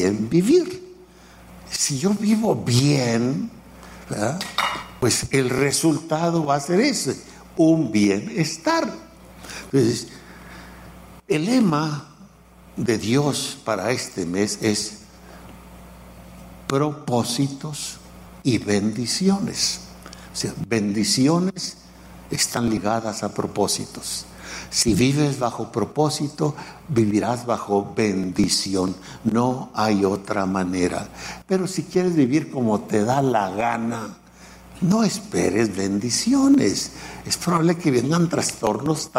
bien vivir. Si yo vivo bien, ¿verdad?, pues el resultado va a ser ese, un bienestar. Entonces, el lema de Dios para este mes es propósitos y bendiciones. O sea, bendiciones están ligadas a propósitos. Si vives bajo propósito, vivirás bajo bendición. No hay otra manera. Pero si quieres vivir como te da la gana, no esperes bendiciones. Es probable que vengan trastornos,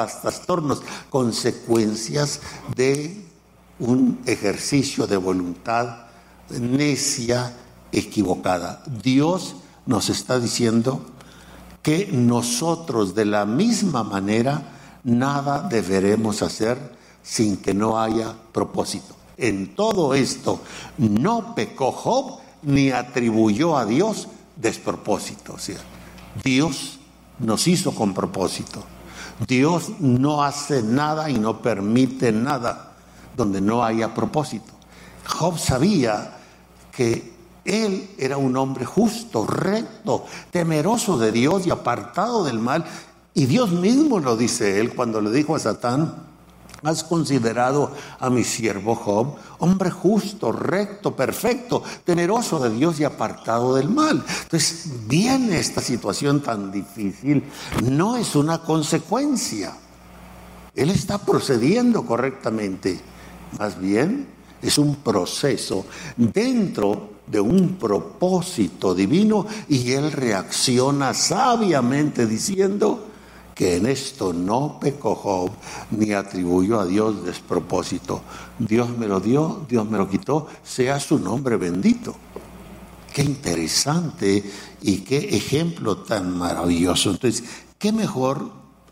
consecuencias de un ejercicio de voluntad necia, equivocada. Dios nos está diciendo que nosotros de la misma manera nada deberemos hacer sin que no haya propósito. En todo esto no pecó Job ni atribuyó a Dios despropósito. O sea, Dios nos hizo con propósito. Dios no hace nada y no permite nada donde no haya propósito. Job sabía que él era un hombre justo, recto, temeroso de Dios y apartado del mal. Y Dios mismo lo dice él cuando le dijo a Satán: ¿has considerado a mi siervo Job, hombre justo, recto, perfecto, temeroso de Dios y apartado del mal? Entonces viene esta situación tan difícil, no es una consecuencia. Él está procediendo correctamente, más bien es un proceso dentro de un propósito divino, y él reacciona sabiamente diciendo que en esto no pecó Job ni atribuyó a Dios despropósito. Dios me lo dio, Dios me lo quitó, sea su nombre bendito. Qué interesante y qué ejemplo tan maravilloso. Entonces, qué mejor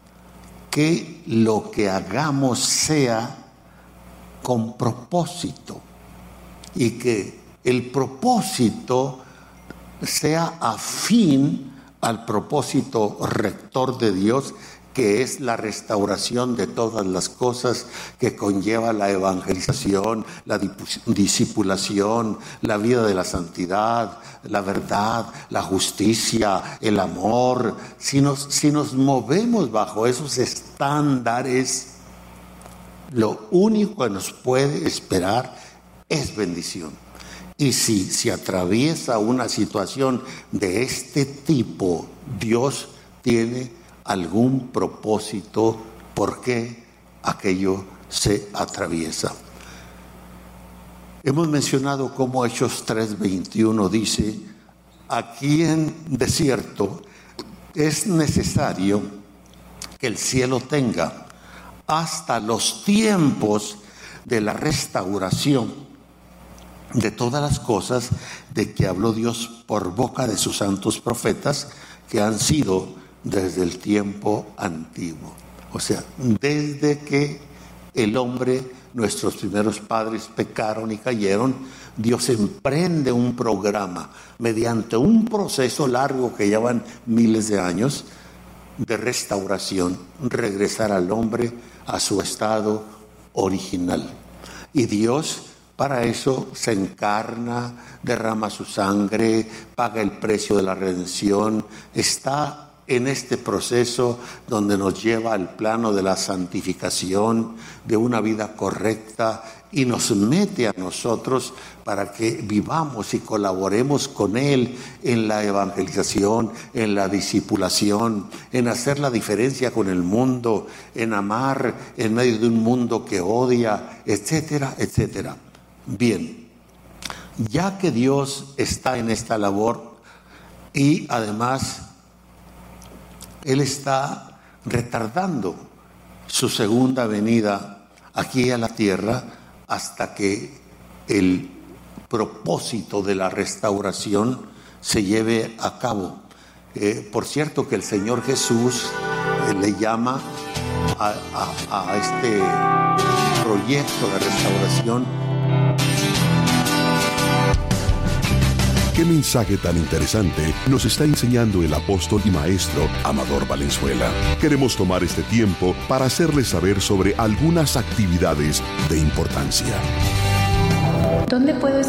que lo que hagamos sea con propósito, y que el propósito sea afín al propósito rector de Dios, que es la restauración de todas las cosas que conlleva la evangelización, la discipulación, la vida de la santidad, la verdad, la justicia, el amor. Si nos movemos bajo esos estándares, lo único que nos puede esperar es bendición. Y si atraviesa una situación de este tipo, Dios tiene algún propósito por qué aquello se atraviesa. Hemos mencionado cómo Hechos 3:21 dice: aquí en desierto es necesario que el cielo tenga hasta los tiempos de la restauración de todas las cosas de que habló Dios por boca de sus santos profetas, que han sido desde el tiempo antiguo. O sea, desde que el hombre, nuestros primeros padres, pecaron y cayeron, Dios emprende un programa mediante un proceso largo que llevan miles de años de restauración, regresar al hombre a su estado original. Y Dios para eso se encarna, derrama su sangre, paga el precio de la redención, está en este proceso donde nos lleva al plano de la santificación, de una vida correcta, y nos mete a nosotros para que vivamos y colaboremos con Él en la evangelización, en la discipulación, en hacer la diferencia con el mundo, en amar en medio de un mundo que odia, etcétera, etcétera. Bien, ya que Dios está en esta labor y además Él está retardando su segunda venida aquí a la tierra hasta que el propósito de la restauración se lleve a cabo. Por cierto que el Señor Jesús le llama a este proyecto de restauración. Qué mensaje tan interesante nos está enseñando el apóstol y maestro Amador Valenzuela. Queremos tomar este tiempo para hacerles saber sobre algunas actividades de importancia. ¿Dónde puedo